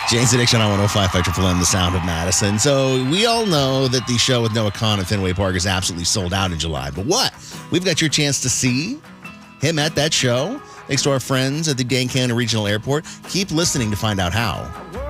Jane's Addiction on 105 Triple M, the sound of Madison. So we all know that the show with Noah Kahan at Fenway Park is absolutely sold out in July. But what? We've got your chance to see him at that show. Thanks to our friends at the Dane County Regional Airport. Keep listening to find out how.